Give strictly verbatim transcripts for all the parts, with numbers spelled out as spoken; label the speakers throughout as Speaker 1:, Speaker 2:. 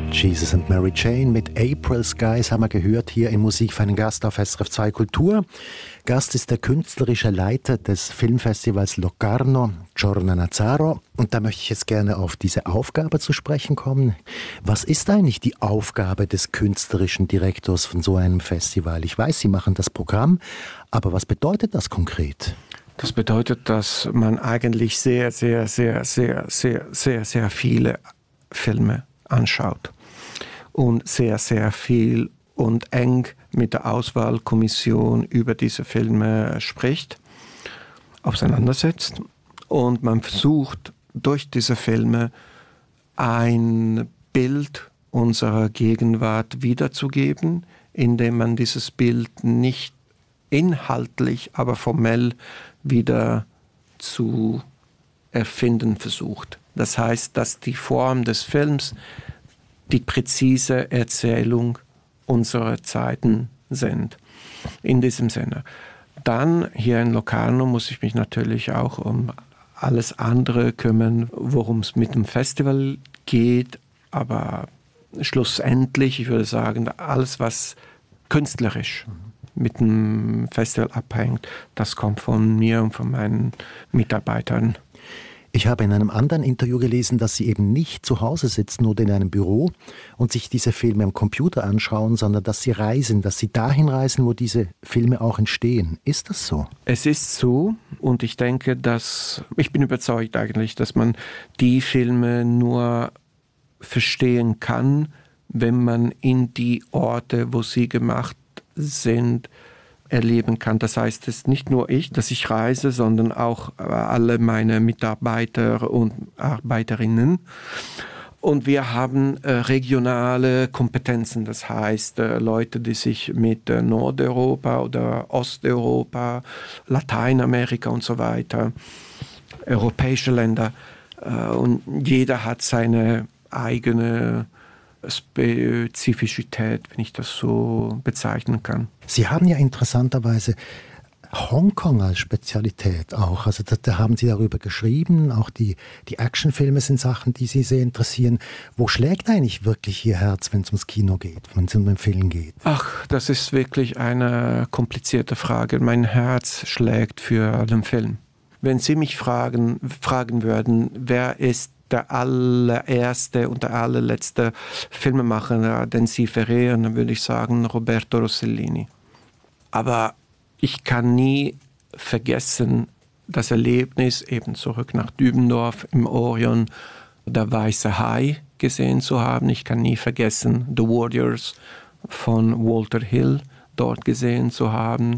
Speaker 1: Jesus and Mary Jane mit April Skies haben wir gehört hier in Musik für einen Gast auf S R F zwei Kultur. Gast ist der künstlerische Leiter des Filmfestivals Locarno, Giorgio Nazaro. Und da möchte ich jetzt gerne auf diese Aufgabe zu sprechen kommen. Was ist eigentlich die Aufgabe des künstlerischen Direktors von so einem Festival? Ich weiß, Sie machen das Programm, aber was bedeutet das konkret?
Speaker 2: Das bedeutet, dass man eigentlich sehr, sehr, sehr, sehr, sehr, sehr, sehr viele Filme anschaut und sehr, sehr viel und eng mit der Auswahlkommission über diese Filme spricht, auseinandersetzt und man versucht durch diese Filme ein Bild unserer Gegenwart wiederzugeben, indem man dieses Bild nicht inhaltlich, aber formell wieder zu erfinden versucht. Das heißt, dass die Form des Films die präzise Erzählung unserer Zeiten sind. In diesem Sinne. Dann hier in Locarno muss ich mich natürlich auch um alles andere kümmern, worum es mit dem Festival geht. Aber schlussendlich, ich würde sagen, alles, was künstlerisch mit dem Festival abhängt, das kommt von mir und von meinen Mitarbeitern.
Speaker 1: Ich habe in einem anderen Interview gelesen, dass Sie eben nicht zu Hause sitzen oder in einem Büro und sich diese Filme am Computer anschauen, sondern dass Sie reisen, dass Sie dahin reisen, wo diese Filme auch entstehen. Ist das so?
Speaker 2: Es ist so und ich denke, dass, ich bin überzeugt eigentlich, dass man die Filme nur verstehen kann, wenn man in die Orte, wo sie gemacht sind, erleben kann. Das heißt, es ist nicht nur ich, dass ich reise, sondern auch alle meine Mitarbeiter und Arbeiterinnen. Und wir haben äh, regionale Kompetenzen, das heißt äh, Leute, die sich mit äh, Nordeuropa oder Osteuropa, Lateinamerika und so weiter, europäische Länder, äh, und jeder hat seine eigene Spezifität, wenn ich das so bezeichnen kann.
Speaker 1: Sie haben ja interessanterweise Hongkong als Spezialität auch. Also da, da haben Sie darüber geschrieben. Auch die, die Actionfilme sind Sachen, die Sie sehr interessieren. Wo schlägt eigentlich wirklich Ihr Herz, wenn es ums Kino geht, wenn es um den Film geht?
Speaker 2: Ach, das ist wirklich eine komplizierte Frage. Mein Herz schlägt für den Film. Wenn Sie mich fragen, fragen würden, wer ist der allererste und der allerletzte Filmemacher, den Sie verehren, dann würde ich sagen Roberto Rossellini. Aber ich kann nie vergessen, das Erlebnis, eben zurück nach Dübendorf im Orion, der Weiße Hai gesehen zu haben. Ich kann nie vergessen, The Warriors von Walter Hill dort gesehen zu haben.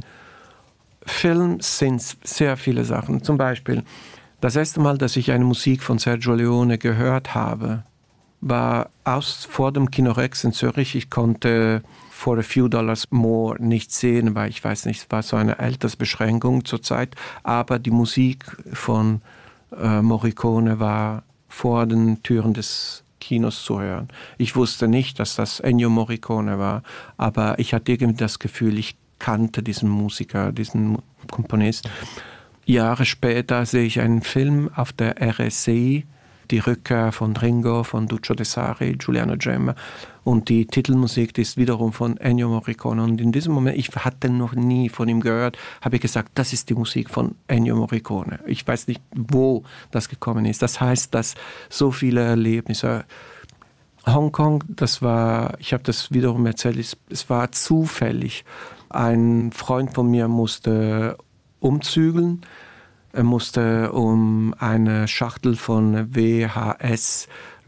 Speaker 2: Film sind sehr viele Sachen. Zum Beispiel das erste Mal, dass ich eine Musik von Sergio Leone gehört habe, war aus, vor dem Kino Rex in Zürich. Ich konnte For a Few Dollars More nicht sehen, weil ich weiß nicht, es war so eine Altersbeschränkung zur Zeit. Aber die Musik von äh, Morricone war vor den Türen des Kinos zu hören. Ich wusste nicht, dass das Ennio Morricone war, aber ich hatte irgendwie das Gefühl, ich kannte diesen Musiker, diesen Komponist. Jahre später sehe ich einen Film auf der R S C, die Rückkehr von Ringo, von Duccio De Sari, Giuliano Gemma. Und die Titelmusik, die ist wiederum von Ennio Morricone. Und in diesem Moment, ich hatte noch nie von ihm gehört, habe ich gesagt, das ist die Musik von Ennio Morricone. Ich weiß nicht, wo das gekommen ist. Das heißt, dass so viele Erlebnisse. Hongkong, das war, ich habe das wiederum erzählt, es war zufällig. Ein Freund von mir musste umzügeln. Er musste um eine Schachtel von W H S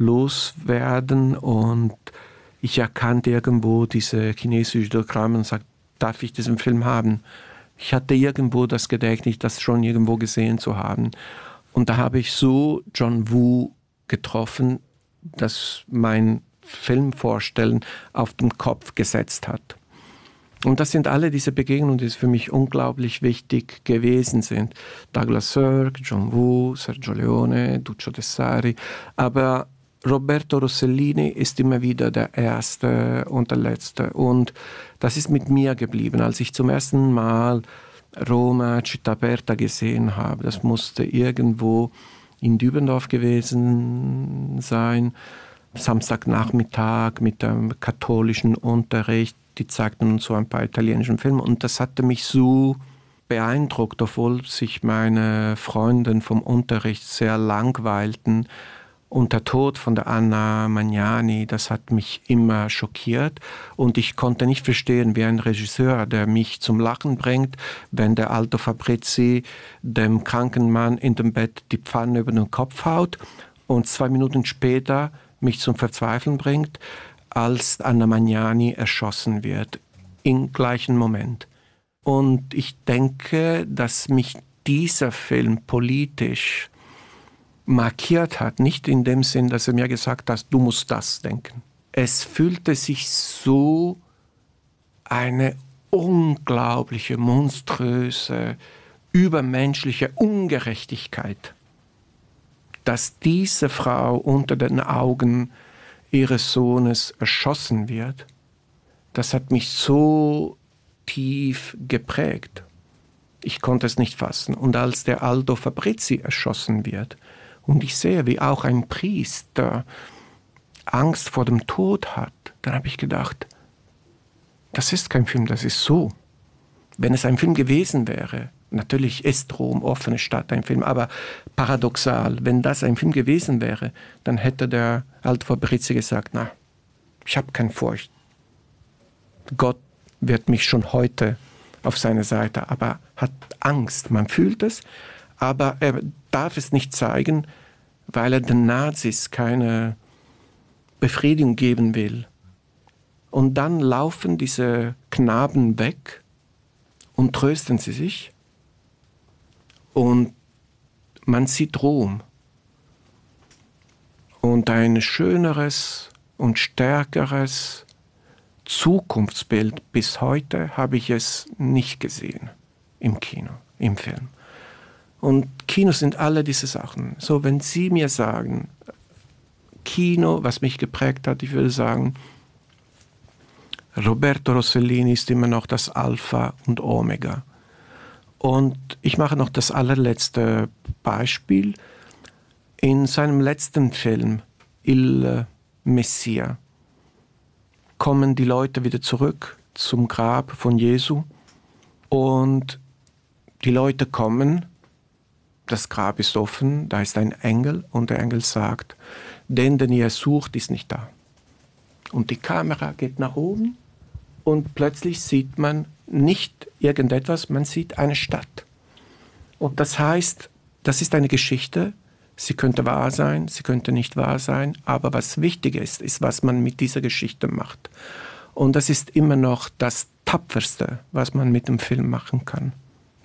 Speaker 2: loswerden und ich erkannte irgendwo diese chinesische Diagramme und sagte, darf ich diesen Film haben? Ich hatte irgendwo das Gedächtnis, das schon irgendwo gesehen zu haben. Und da habe ich so John Woo getroffen, dass mein Filmvorstellen auf den Kopf gesetzt hat. Und das sind alle diese Begegnungen, die für mich unglaublich wichtig gewesen sind. Douglas Sirk, John Woo, Sergio Leone, Duccio De Sari. Aber Roberto Rossellini ist immer wieder der Erste und der Letzte. Und das ist mit mir geblieben. Als ich zum ersten Mal Roma Città Aperta gesehen habe, das musste irgendwo in Dübendorf gewesen sein, Samstagnachmittag mit dem katholischen Unterricht. Die zeigten uns so ein paar italienischen Filme und das hatte mich so beeindruckt, obwohl sich meine Freunde vom Unterricht sehr langweilten. Und der Tod von der Anna Magnani, das hat mich immer schockiert. Und ich konnte nicht verstehen, wie ein Regisseur, der mich zum Lachen bringt, wenn der Aldo Fabrizi dem kranken Mann in dem Bett die Pfanne über den Kopf haut und zwei Minuten später mich zum Verzweifeln bringt, als Anna Magnani erschossen wird, im gleichen Moment. Und ich denke, dass mich dieser Film politisch markiert hat, nicht in dem Sinn, dass er mir gesagt hat, du musst das denken. Es fühlte sich so eine unglaubliche, monströse, übermenschliche Ungerechtigkeit, dass diese Frau unter den Augen ihres Sohnes erschossen wird. Das hat mich so tief geprägt. Ich konnte es nicht fassen. Und als der Aldo Fabrizi erschossen wird, und ich sehe, wie auch ein Priester Angst vor dem Tod hat, dann habe ich gedacht, das ist kein Film, das ist so. Wenn es ein Film gewesen wäre, natürlich ist Rom, offene Stadt, ein Film, aber paradoxal, wenn das ein Film gewesen wäre, dann hätte der alte Fabrizi gesagt, na, ich habe keine Furcht. Gott wird mich schon heute auf seine Seite, aber hat Angst, man fühlt es, aber er darf es nicht zeigen, weil er den Nazis keine Befriedigung geben will. Und dann laufen diese Knaben weg und trösten sie sich. Und man sieht Rom. Und ein schöneres und stärkeres Zukunftsbild bis heute habe ich es nicht gesehen im Kino, im Film. Und Kinos sind alle diese Sachen. So, wenn Sie mir sagen, Kino, was mich geprägt hat, ich würde sagen, Roberto Rossellini ist immer noch das Alpha und Omega. Und ich mache noch das allerletzte Beispiel. In seinem letzten Film, Il Messia, kommen die Leute wieder zurück zum Grab von Jesu. Und die Leute kommen, das Grab ist offen, da ist ein Engel und der Engel sagt, den, den ihr sucht, ist nicht da. Und die Kamera geht nach oben und plötzlich sieht man nicht irgendetwas, man sieht eine Stadt. Und das heißt, das ist eine Geschichte, sie könnte wahr sein, sie könnte nicht wahr sein, aber was wichtig ist, ist, was man mit dieser Geschichte macht. Und das ist immer noch das Tapferste, was man mit dem Film machen kann.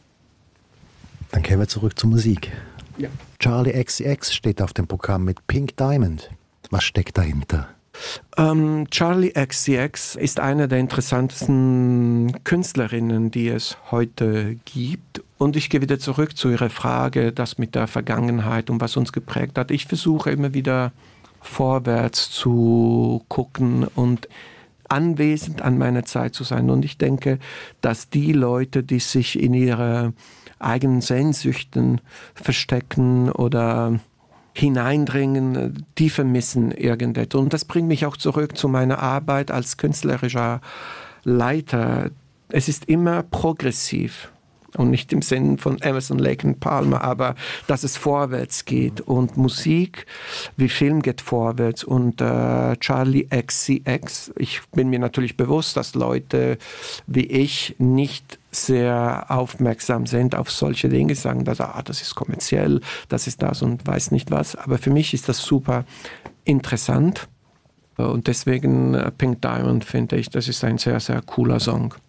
Speaker 1: Dann kehren wir zurück zur Musik.
Speaker 2: Ja.
Speaker 1: Charli X C X steht auf dem Programm mit Pink Diamond. Was steckt dahinter?
Speaker 2: Ähm, Charli X C X ist eine der interessantesten Künstlerinnen, die es heute gibt. Und ich gehe wieder zurück zu Ihrer Frage, das mit der Vergangenheit und was uns geprägt hat. Ich versuche immer wieder vorwärts zu gucken und anwesend an meiner Zeit zu sein. Und ich denke, dass die Leute, die sich in ihrer eigenen Sehnsüchten verstecken oder hineindringen, die vermissen irgendetwas. Und das bringt mich auch zurück zu meiner Arbeit als künstlerischer Leiter. Es ist immer progressiv. Und nicht im Sinn von Emerson, Lake und Palmer, aber dass es vorwärts geht. Und Musik wie Film geht vorwärts. Und äh, Charli X C X, ich bin mir natürlich bewusst, dass Leute wie ich nicht sehr aufmerksam sind auf solche Dinge, sagen, dass, ah, das ist kommerziell, das ist das und weiß nicht was. Aber für mich ist das super interessant. Und deswegen Pink Diamond finde ich, das ist ein sehr, sehr cooler Song.